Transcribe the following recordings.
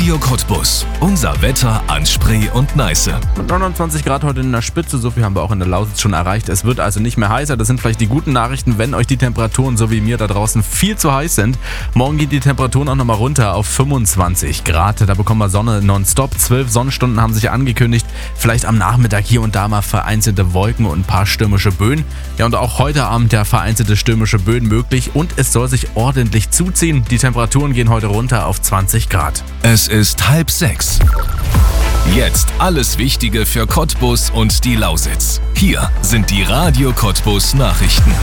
Radio Cottbus. Unser Wetter an Spree und Neiße. Mit 29 Grad heute in der Spitze, so viel haben wir auch in der Lausitz schon erreicht. Es wird also nicht mehr heißer. Das sind vielleicht die guten Nachrichten, wenn euch die Temperaturen so wie mir da draußen viel zu heiß sind. Morgen geht die Temperaturen auch nochmal runter auf 25 Grad. Da bekommen wir Sonne nonstop. 12 Sonnenstunden haben sich angekündigt. Vielleicht am Nachmittag hier und da mal vereinzelte Wolken und ein paar stürmische Böen. Ja, und auch heute Abend ja vereinzelte stürmische Böen möglich. Und es soll sich ordentlich zuziehen. Die Temperaturen gehen heute runter auf 20 Grad. Es ist 5:30. Jetzt alles Wichtige für Cottbus und die Lausitz. Hier sind die Radio Cottbus Nachrichten.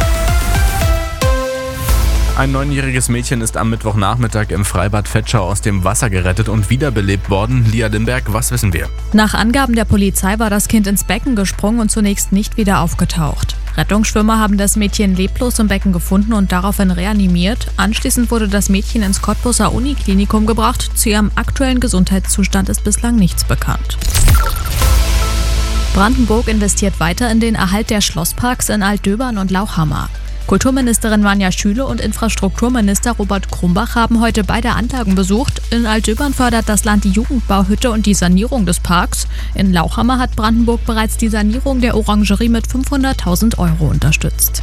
Ein 9-jähriges Mädchen ist am Mittwochnachmittag im Freibad Vetschau aus dem Wasser gerettet und wiederbelebt worden. Lia Limberg, was wissen wir? Nach Angaben der Polizei war das Kind ins Becken gesprungen und zunächst nicht wieder aufgetaucht. Rettungsschwimmer haben das Mädchen leblos im Becken gefunden und daraufhin reanimiert. Anschließend wurde das Mädchen ins Cottbuser Uniklinikum gebracht. Zu ihrem aktuellen Gesundheitszustand ist bislang nichts bekannt. Brandenburg investiert weiter in den Erhalt der Schlossparks in Altdöbern und Lauchhammer. Kulturministerin Vanja Schüle und Infrastrukturminister Robert Krumbach haben heute beide Anlagen besucht. In Altdöbern fördert das Land die Jugendbauhütte und die Sanierung des Parks. In Lauchhammer hat Brandenburg bereits die Sanierung der Orangerie mit 500.000 € unterstützt.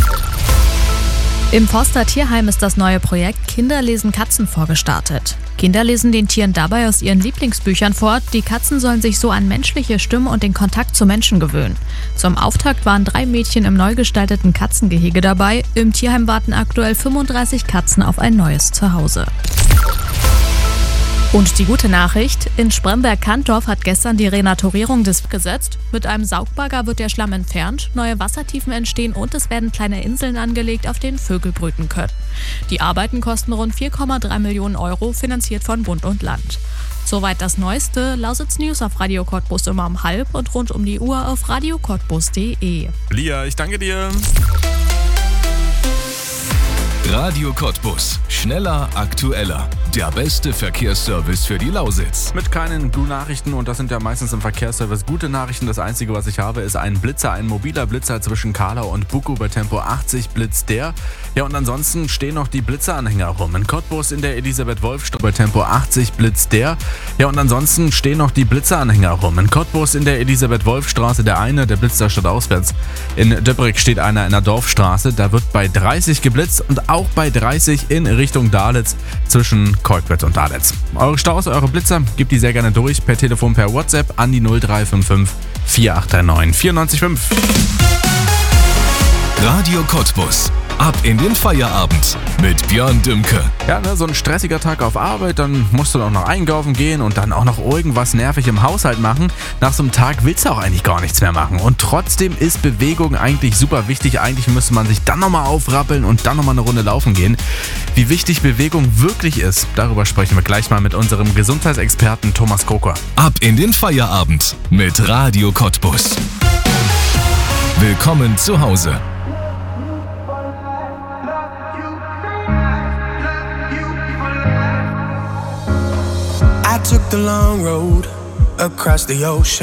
Im Forster Tierheim ist das neue Projekt Kinder lesen Katzen vorgestartet. Kinder lesen den Tieren dabei aus ihren Lieblingsbüchern vor. Die Katzen sollen sich so an menschliche Stimme und den Kontakt zu Menschen gewöhnen. Zum Auftakt waren 3 Mädchen im neu gestalteten Katzengehege dabei. Im Tierheim warten aktuell 35 Katzen auf ein neues Zuhause. Und die gute Nachricht, in Spremberg-Kantdorf hat gestern die Renaturierung des gesetzt. Mit einem Saugbagger wird der Schlamm entfernt, neue Wassertiefen entstehen und es werden kleine Inseln angelegt, auf denen Vögel brüten können. Die Arbeiten kosten rund 4,3 Millionen €, finanziert von Bund und Land. Soweit das Neueste. Lausitz News auf Radio Cottbus immer um 12:30 und rund um die Uhr auf radiocottbus.de. Lia, ich danke dir. Radio Cottbus. Schneller, aktueller. Der beste Verkehrsservice für die Lausitz. Mit keinen Blue-Nachrichten, und das sind ja meistens im Verkehrsservice gute Nachrichten. Das Einzige, was ich habe, ist ein Blitzer, ein mobiler Blitzer zwischen Kahlau und Bukow bei Tempo 80 blitzt der. Ja, und ansonsten stehen noch die Blitzeranhänger rum. In Cottbus in der Elisabeth-Wolf-Straße bei Tempo 80 blitzt der. Ja, und ansonsten stehen noch die Blitzeranhänger rum. In Cottbus in der Elisabeth-Wolf-Straße der eine, der blitzt da stadtauswärts. In Döbrig steht einer in der Dorfstraße, da wird bei 30 geblitzt und auch bei 30 in Richtung Dahlitz zwischen Kolkwitz und Dahlitz. Eure Staus, eure Blitzer, gebt die sehr gerne durch per Telefon, per WhatsApp an die 0355 4839 945. Radio Cottbus. Ab in den Feierabend mit Björn Dümke. Ja, so ein stressiger Tag auf Arbeit, dann musst du auch noch einkaufen gehen und dann auch noch irgendwas nervig im Haushalt machen. Nach so einem Tag willst du auch eigentlich gar nichts mehr machen. Und trotzdem ist Bewegung eigentlich super wichtig. Eigentlich müsste man sich dann nochmal aufrappeln und dann nochmal eine Runde laufen gehen. Wie wichtig Bewegung wirklich ist, darüber sprechen wir gleich mal mit unserem Gesundheitsexperten Thomas Kroker. Ab in den Feierabend mit Radio Cottbus. Willkommen zu Hause. I took the long road across the ocean.